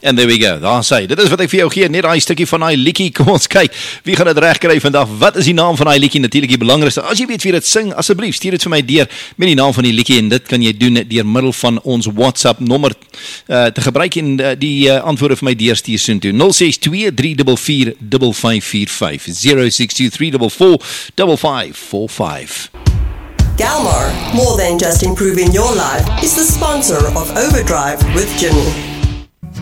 And there we go, daar sê, dit is wat ek vir jou gee, net daai stukkie van daai liedjie. Kom ons kyk, wie gaan dit reg kry vandag? Wat is die naam van daai liedjie? Natuurlik die belangrikste, as jy weet wie dit sing, asseblief stuur dit vir my deur met die naam van die liedjie, en dit kan jy doen deur middel van ons WhatsApp nommer te gebruik en die antwoorde vir my deurstuur soontoe. 062-344-5545 062-344-5545. Galmar, more than just improving your life, is the sponsor of Overdrive with Jimmy.